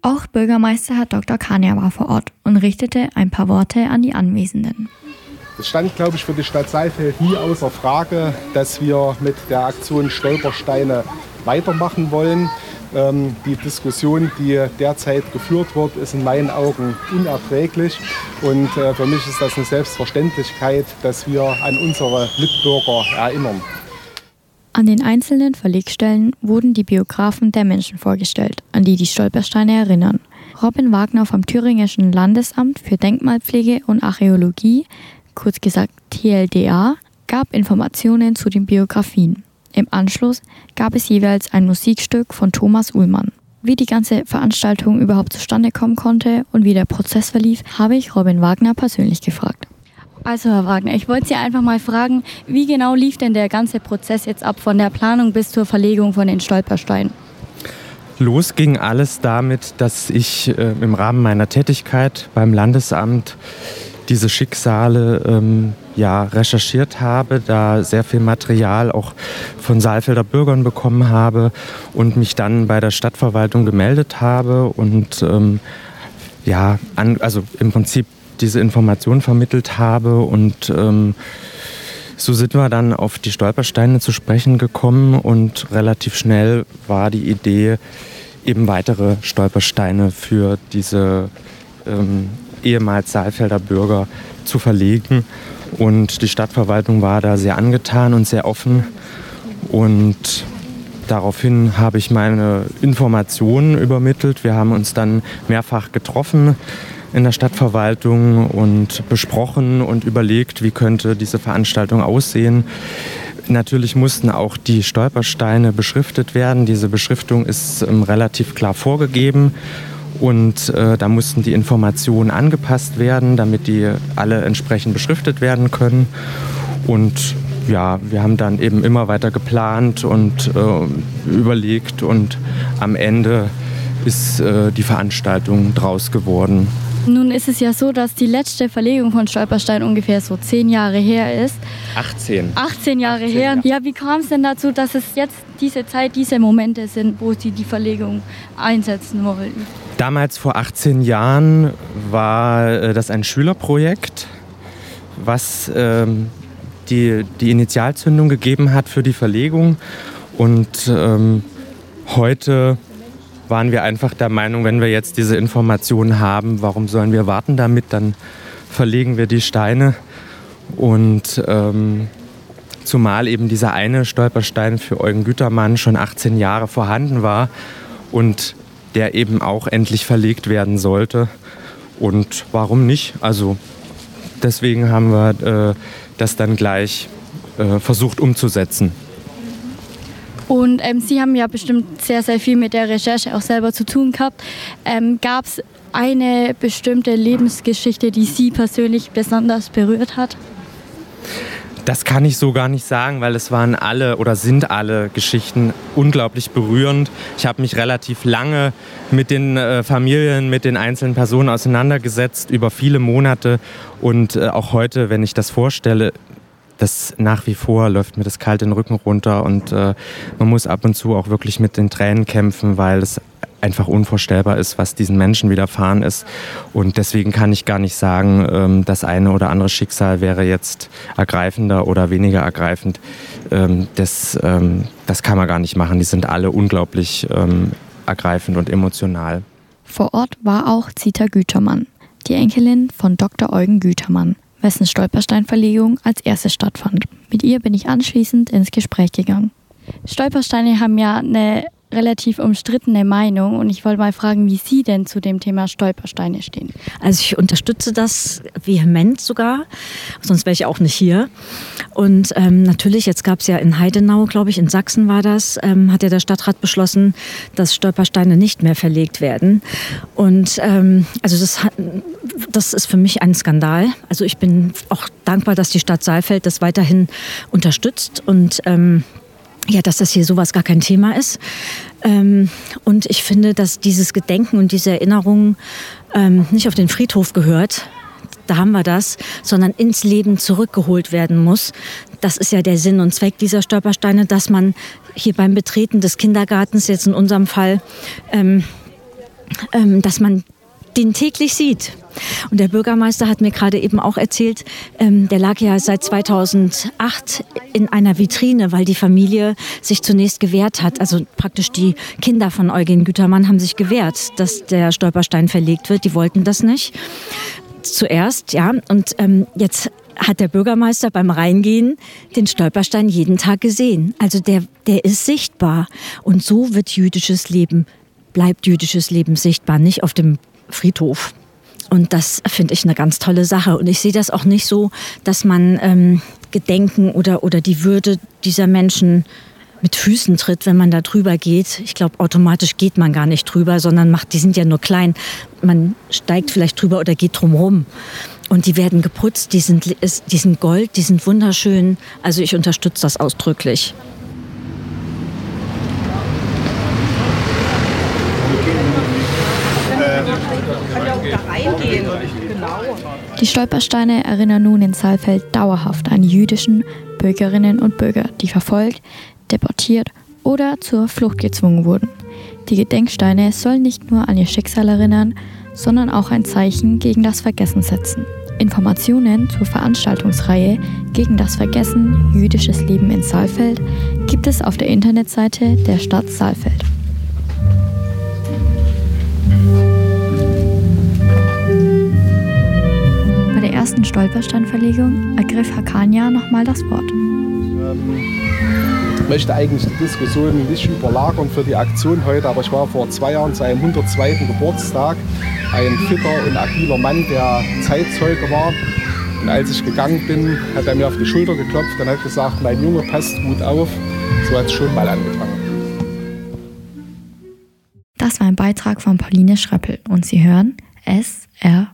Auch Bürgermeister Herr Dr. Kania war vor Ort und richtete ein paar Worte an die Anwesenden. Es stand, glaube ich, für die Stadt Saalfeld nie außer Frage, dass wir mit der Aktion Stolpersteine weitermachen wollen. Die Diskussion, die derzeit geführt wird, ist in meinen Augen unerträglich. Und für mich ist das eine Selbstverständlichkeit, dass wir an unsere Mitbürger erinnern. An den einzelnen Verlegstellen wurden die Biographen der Menschen vorgestellt, an die Stolpersteine erinnern. Robin Wagner vom Thüringischen Landesamt für Denkmalpflege und Archäologie, kurz gesagt TLDA, gab Informationen zu den Biografien. Im Anschluss gab es jeweils ein Musikstück von Thomas Uhlmann. Wie die ganze Veranstaltung überhaupt zustande kommen konnte und wie der Prozess verlief, habe ich Robin Wagner persönlich gefragt. Also Herr Wagner, ich wollte Sie einfach mal fragen, wie genau lief denn der ganze Prozess jetzt ab, von der Planung bis zur Verlegung von den Stolpersteinen? Los ging alles damit, dass ich im Rahmen meiner Tätigkeit beim Landesamt diese Schicksale recherchiert habe, da sehr viel Material auch von Saalfelder Bürgern bekommen habe und mich dann bei der Stadtverwaltung gemeldet habe und im Prinzip diese Information vermittelt habe und so sind wir dann auf die Stolpersteine zu sprechen gekommen und relativ schnell war die Idee, eben weitere Stolpersteine für diese ehemals Saalfelder Bürger zu verlegen und die Stadtverwaltung war da sehr angetan und sehr offen und daraufhin habe ich meine Informationen übermittelt. Wir haben uns dann mehrfach getroffen in der Stadtverwaltung und besprochen und überlegt, wie könnte diese Veranstaltung aussehen. Natürlich mussten auch die Stolpersteine beschriftet werden. Diese Beschriftung ist relativ klar vorgegeben und da mussten die Informationen angepasst werden, damit die alle entsprechend beschriftet werden können. Und ja, wir haben dann eben immer weiter geplant und überlegt und am Ende ist die Veranstaltung draus geworden. Nun ist es ja so, dass die letzte Verlegung von Stolperstein ungefähr so 10 Jahre her ist. 18 Jahre her. Ja, wie kam es denn dazu, dass es jetzt diese Zeit, diese Momente sind, wo Sie die Verlegung einsetzen wollten? Damals vor 18 Jahren war das ein Schülerprojekt, was die Initialzündung gegeben hat für die Verlegung. Und heute waren wir einfach der Meinung, wenn wir jetzt diese Informationen haben, warum sollen wir warten damit, dann verlegen wir die Steine. Und zumal eben dieser eine Stolperstein für Eugen Gütermann schon 18 Jahre vorhanden war und der eben auch endlich verlegt werden sollte. Und warum nicht? Also deswegen haben wir das dann gleich versucht umzusetzen. Und Sie haben ja bestimmt sehr, sehr viel mit der Recherche auch selber zu tun gehabt. Gab es eine bestimmte Lebensgeschichte, die Sie persönlich besonders berührt hat? Das kann ich so gar nicht sagen, weil es waren alle oder sind alle Geschichten unglaublich berührend. Ich habe mich relativ lange mit den Familien, mit den einzelnen Personen auseinandergesetzt, über viele Monate. Und auch heute, wenn ich das vorstelle, das nach wie vor läuft mir das kalt den Rücken runter und man muss ab und zu auch wirklich mit den Tränen kämpfen, weil es einfach unvorstellbar ist, was diesen Menschen widerfahren ist. Und deswegen kann ich gar nicht sagen, das eine oder andere Schicksal wäre jetzt ergreifender oder weniger ergreifend. Das kann man gar nicht machen. Die sind alle unglaublich ergreifend und emotional. Vor Ort war auch Zita Gütermann, die Enkelin von Dr. Eugen Gütermann, wessen Stolpersteinverlegung als erste stattfand. Mit ihr bin ich anschließend ins Gespräch gegangen. Stolpersteine haben ja eine relativ umstrittene Meinung und ich wollte mal fragen, wie Sie denn zu dem Thema Stolpersteine stehen. Also ich unterstütze das vehement sogar, sonst wäre ich auch nicht hier. Und natürlich, jetzt gab es ja in Heidenau, glaube ich, in Sachsen war das, hat ja der Stadtrat beschlossen, dass Stolpersteine nicht mehr verlegt werden. Und also das ist für mich ein Skandal. Also ich bin auch dankbar, dass die Stadt Saalfeld das weiterhin unterstützt und ja, dass das hier sowas gar kein Thema ist. Und ich finde, dass dieses Gedenken und diese Erinnerung nicht auf den Friedhof gehört, da haben wir das, sondern ins Leben zurückgeholt werden muss. Das ist ja der Sinn und Zweck dieser Stolpersteine, dass man hier beim Betreten des Kindergartens, jetzt in unserem Fall, dass man den täglich sieht. Und der Bürgermeister hat mir gerade eben auch erzählt, der lag ja seit 2008 in einer Vitrine, weil die Familie sich zunächst gewehrt hat. Also praktisch die Kinder von Eugen Gütermann haben sich gewehrt, dass der Stolperstein verlegt wird. Die wollten das nicht. Zuerst, ja. Und jetzt hat der Bürgermeister beim Reingehen den Stolperstein jeden Tag gesehen. Also der ist sichtbar. Und so bleibt jüdisches Leben sichtbar, nicht auf dem Friedhof. Und das finde ich eine ganz tolle Sache. Und ich sehe das auch nicht so, dass man Gedenken oder die Würde dieser Menschen mit Füßen tritt, wenn man da drüber geht. Ich glaube, automatisch geht man gar nicht drüber, sondern die sind ja nur klein. Man steigt vielleicht drüber oder geht drumherum. Und die werden geputzt, die sind Gold, die sind wunderschön. Also ich unterstütze das ausdrücklich. Die Stolpersteine erinnern nun in Saalfeld dauerhaft an die jüdischen Bürgerinnen und Bürger, die verfolgt, deportiert oder zur Flucht gezwungen wurden. Die Gedenksteine sollen nicht nur an ihr Schicksal erinnern, sondern auch ein Zeichen gegen das Vergessen setzen. Informationen zur Veranstaltungsreihe gegen das Vergessen jüdisches Leben in Saalfeld gibt es auf der Internetseite der Stadt Saalfeld. Bei der ersten Stolpersteinverlegung ergriff Hakania nochmal das Wort. Ich möchte eigentlich die Diskussion nicht überlagern für die Aktion heute, aber ich war vor 2 Jahren zu einem 102. Geburtstag ein fitter und agiler Mann, der Zeitzeuge war. Und als ich gegangen bin, hat er mir auf die Schulter geklopft und hat gesagt, mein Junge, passt gut auf. So hat es schon mal angefangen. Das war ein Beitrag von Pauline Schröppel und Sie hören SRF.